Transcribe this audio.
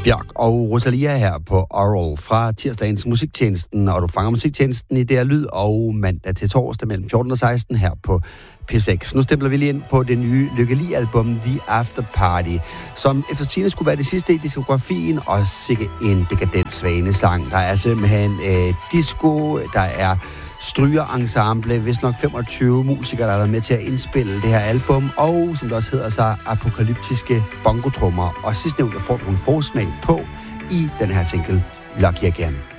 Bjørk og Rosalia her på Oral fra tirsdagens musiktjenesten, og du fanger musiktjenesten i DR Lyd og mandag til torsdag mellem 14 og 16 her på P6. Nu stempler vi lige ind på det nye Lykke Li-album The After Party, som efter sigende skulle være det sidste i diskografien, og sikke en dekadent svanesang. Der er simpelthen disco, der er strygerensemble, vist nok 25 musikere, der har været med til at indspille det her album, og som det også hedder sig, apokalyptiske bongotrummer. Og sidstnævnte får du en forsmag på i den her single, Lucky Again.